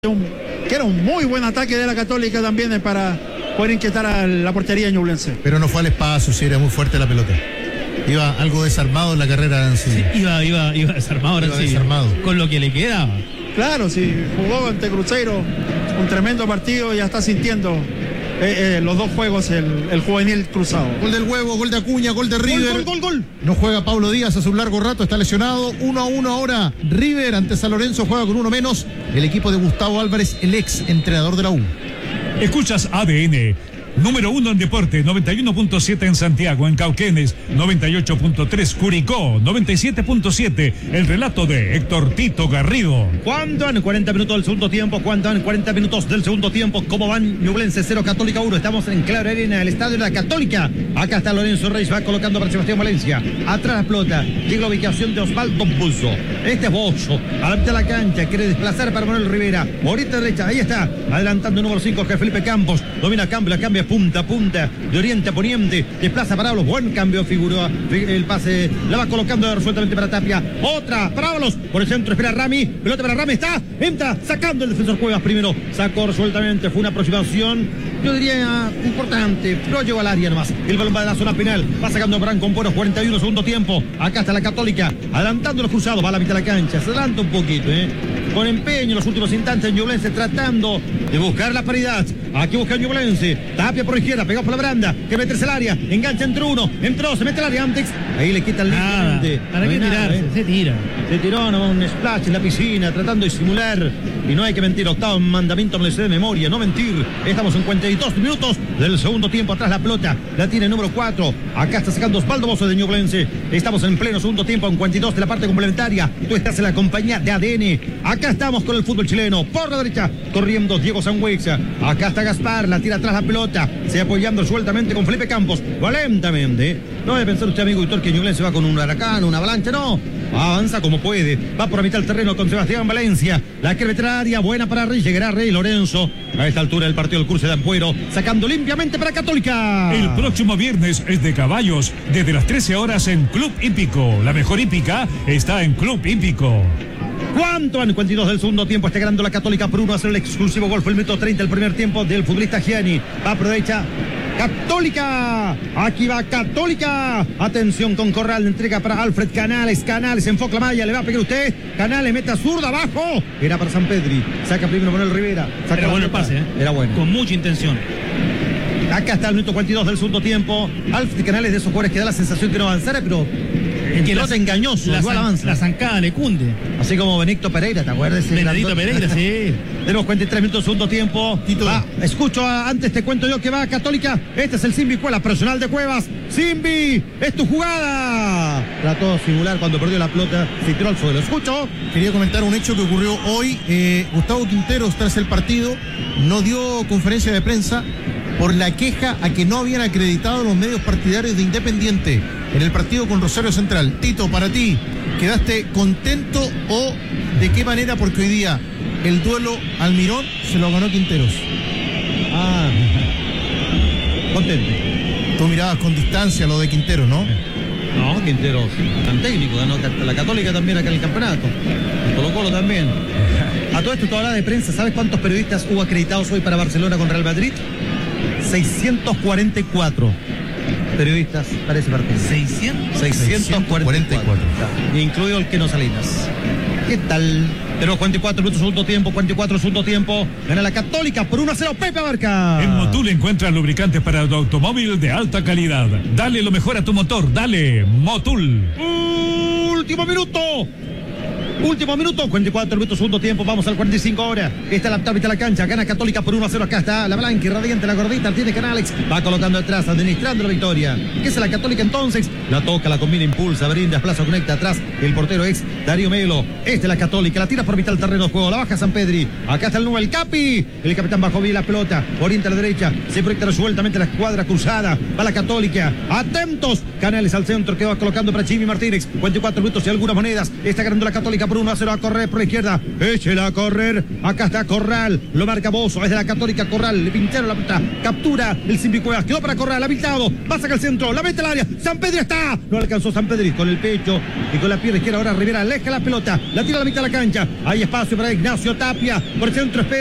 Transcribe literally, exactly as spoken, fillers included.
Un, que era un muy buen ataque de la Católica también eh, para poder inquietar a la portería ñublense. Pero no fue al espacio, sí, era muy fuerte la pelota. Iba algo desarmado en la carrera. Sí, sí iba, iba, iba desarmado, iba sí, desarmado. Con lo que le quedaba. Claro, sí, jugó ante Cruzeiro un tremendo partido, ya está sintiendo eh, eh, los dos juegos el, el juvenil cruzado. Gol del Huevo, gol de Acuña, gol de River. Gol, gol, gol, gol. No juega Pablo Díaz hace un largo rato, está lesionado. Uno a uno ahora. River ante San Lorenzo juega con uno menos. El equipo de Gustavo Álvarez, el ex entrenador de la U. Escuchas A D N. Número uno en deporte, noventa y uno punto siete en Santiago, en Cauquenes, noventa y ocho punto tres Curicó, noventa y siete punto siete. El relato de Héctor Tito Garrido. ¿Cuánto van? cuarenta minutos del segundo tiempo. ¿Cuánto van? cuarenta minutos del segundo tiempo. ¿Cómo van? Ñublense cero, Católica uno. Estamos en Claro Arena, el estadio de la Católica. Acá está Lorenzo Reyes, va colocando para Sebastián Valencia. Atrás la pelota. Llega la ubicación de Osvaldo Buzo. Este es Bozo. A la mitad de la cancha. Quiere desplazar para Manuel Rivera. Ahorita derecha. Ahí está. Adelantando el número cinco, que es Felipe Campos. Domina Campos. La cambia punta a punta. De oriente a poniente. Desplaza para Ábalos. Buen cambio figuró. El pase. La va colocando resueltamente para Tapia. Otra para Ábalos. Por el centro espera Rami. Pelota para Rami. Está. Entra. Sacando el defensor Cuevas primero. Sacó resueltamente. Fue una aproximación, yo diría, importante. Pero llegó al área nomás. El balón va de la zona penal. Va sacando Branco con buenos cuarenta y uno segundo tiempo. Acá está la Católica. Adelantando los cruzados. Va a la mitad de la cancha. Se adelanta un poquito, ¿eh? Con empeño en los últimos instantes. Ñublense tratando de buscar la paridad. Aquí busca Ñublense. Tapia por izquierda. Pegó por la branda. Que meterse el área. Engancha entre uno. Entró. Se mete el área antes. Ahí le quita el límite. ¿Para qué tirarse? ¿Eh? Se tira. Se tiró no, un splash en la piscina. Tratando de simular. Y no hay que mentir. Octavo mandamiento me le sé de memoria. No mentir. Estamos en cuarenta y dos minutos del segundo tiempo. Atrás la pelota. La tiene el número cuatro. Acá está sacando Osvaldo Bozo de Ñublense. Estamos en pleno segundo tiempo. En cuarenta y dos de la parte complementaria. Tú estás en la compañía de A D N. Acá estamos con el fútbol chileno. Por la derecha. Corriendo Diego Sangüesa. Acá está Gaspar. La tira atrás la pelota. Se apoyando sueltamente con Felipe Campos. Va lentamente. No debe pensar usted, amigo Víctor, que Ñublense va con un huracán, una avalancha. No. Avanza como puede. Va por la mitad del terreno con Sebastián Valencia. La que veterinaria. Buena para Rey. Llegará Rey Lorenzo. A esta altura del partido del cruce de Ampuero. Sacando limpiamente para Católica. El próximo viernes es de caballos. Desde las trece horas en Club Hípico. La mejor hípica está en Club Hípico. ¿Cuánto van? cuarenta y dos del segundo tiempo. Está ganando la Católica por uno a hacer el exclusivo gol. Fue el minuto treinta del primer tiempo del futbolista Gianni. Va por derecha. Católica, aquí va Católica, atención con Corral, entrega para Alfred Canales, Canales enfoca la malla, le va a pegar usted, Canales mete a zurda abajo, era para San Pedri, saca primero Manuel Rivera, saca era bueno el pase, ¿eh? Era bueno, con mucha intención. Acá está el minuto cuarenta y dos del segundo tiempo. Alfred Canales de esos jugadores que da la sensación que no avanzara, pero el que no te engañoso, igual avanza. La zancada le cunde. Así como Benito Pereira, ¿te acuerdas? Benito Pereira, sí. Tenemos cuarenta y tres minutos, segundo tiempo. Va, escucho, a, antes te cuento yo que va Católica. Este es el Simbi Cuela, personal de Cuevas. Simbi, es tu jugada. Trató de simular cuando perdió la pelota, se tiró al suelo. Escucho. Quería comentar un hecho que ocurrió hoy. Eh, Gustavo Quinteros, tras el partido, no dio conferencia de prensa por la queja a que no habían acreditado los medios partidarios de Independiente en el partido con Rosario Central. Tito, para ti, ¿quedaste contento o de qué manera? Porque hoy día el duelo Almirón se lo ganó Quinteros. Ah, contento. Tú mirabas con distancia lo de Quinteros, ¿no? No, Quinteros, tan técnico, ganó la Católica también acá en el campeonato. El Colo Colo también. A todo esto, toda hora de prensa, ¿sabes cuántos periodistas hubo acreditados hoy para Barcelona con Real Madrid? seiscientos cuarenta y cuatro periodistas para ese partido. seiscientos cuarenta y cuatro. Incluido el Keno Salinas. ¿Qué tal? Tenemos cuarenta y cuatro minutos segundo tiempo, cuarenta y cuatro segundo tiempo. Gana la Católica por uno a cero. Pepe Abarca. En Motul encuentras lubricantes para tu automóvil de alta calidad. Dale lo mejor a tu motor. Dale Motul. Último minuto. Último minuto, cuarenta y cuatro minutos, segundo tiempo, vamos al cuarenta y cinco ahora. Está la mitad de la cancha, gana Católica por uno a cero. Acá está la Blanca y radiante, la gordita, tiene Canales, va colocando atrás, administrando la victoria. ¿Qué es la Católica entonces? La toca, la combina, impulsa, brinda, plaza, conecta atrás. El portero ex Darío Melo. Este es la Católica, la tira por mitad del terreno de juego, la baja San Pedri. Acá está el nuevo, el Capi. El capitán bajó bien la pelota, orienta a la derecha, se proyecta resueltamente la escuadra cruzada. Va la Católica, atentos, Canales al centro, que va colocando para Jimmy Martínez. cuarenta y cuatro minutos y algunas monedas. Está ganando la Católica por uno a cero. A correr por la izquierda. Échela a correr. Acá está Corral. Lo marca Bozo. Es de la Católica Corral. Le pintaron la pelota. Captura el Simbi Cuevas. Quedó para Corral. Habilitado. Va a sacar el centro. La mete al área. San Pedro está. No alcanzó San Pedro con el pecho y con la pierna izquierda. Ahora Rivera aleja la pelota. La tira a la mitad de la cancha. Hay espacio para Ignacio Tapia. Por el centro.